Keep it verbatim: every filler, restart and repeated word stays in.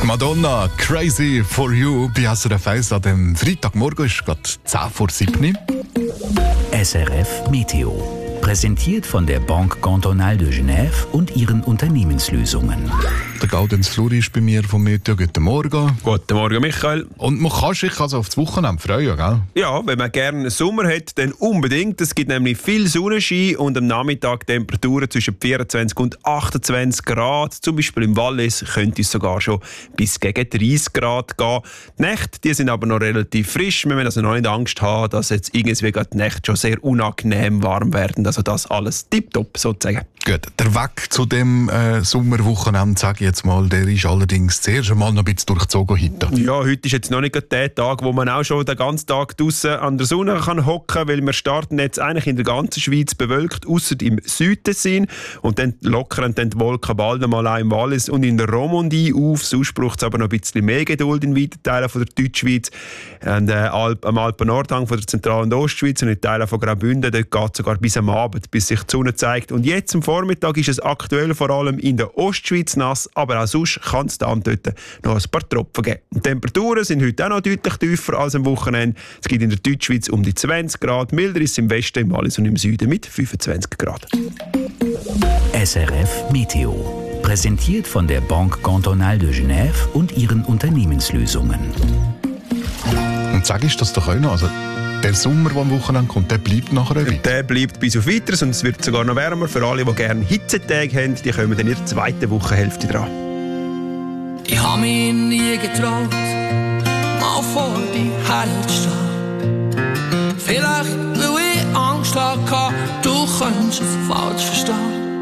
Madonna, Crazy for You bei S R F eins an dem Freitagmorgen ist gerade zehn vor sieben. S R F Meteo. Präsentiert von der Banque Cantonale de Genève und ihren Unternehmenslösungen. Der Gaudenz Fluri ist bei mir vom Meteo. Guten Morgen. Guten Morgen, Michael. Und man kann sich also auf das Wochenende freuen, gell? Ja, wenn man gerne Sommer hat, dann unbedingt. Es gibt nämlich viel Sonnenschein und am Nachmittag Temperaturen zwischen vierundzwanzig und achtundzwanzig Grad. Zum Beispiel im Wallis könnte es sogar schon bis gegen dreißig Grad gehen. Die Nächte die sind aber noch relativ frisch. Wir müssen also noch nicht Angst haben, dass jetzt irgendwie die Nächte schon sehr unangenehm warm werden. Also das alles tipptopp sozusagen. Gut, der Weg zu dem äh, Sommerwochenende, sage ich jetzt mal, der ist allerdings zuerst einmal noch ein bisschen durchzogen heute. Ja, heute ist jetzt noch nicht der Tag, wo man auch schon den ganzen Tag draussen an der Sonne kann hocken kann, weil wir starten jetzt eigentlich in der ganzen Schweiz bewölkt, ausser im Südtessin. Und dann lockern dann die Wolken bald einmal auch im Wallis und in der Romandie auf. Sonst braucht es aber noch ein bisschen mehr Geduld in weiten Teilen von der Deutschschweiz. Und, äh, Alp, am Alpen-Nordhang von der Zentral- und Ostschweiz und in Teilen von Graubünden, dort geht es sogar bis am Abend, bis sich die Sonne zeigt. Und jetzt am Vormittag ist es aktuell vor allem in der Ostschweiz nass, aber auch sonst kann es da und dort noch ein paar Tropfen geben. Die Temperaturen sind heute auch noch deutlich tiefer als am Wochenende. Es gibt in der Deutschschweiz um die zwanzig Grad, milder ist es im Westen, im Wallis und im Süden mit fünfundzwanzig Grad. S R F Meteo. Präsentiert von der Banque Cantonale de Genève und ihren Unternehmenslösungen. Und sag ich das doch auch noch, also der Sommer, der am Wochenende kommt, der bleibt nachher ein bisschen. Der bleibt bis auf Weiteres und es wird sogar noch wärmer. Für alle, die gerne Hitzetage haben, die kommen dann in der zweiten Wochenhälfte dran. Ich habe mich nie getraut, mal vor dir herzustehen. Vielleicht, weil ich Angst hatte, du könntest es falsch verstehen.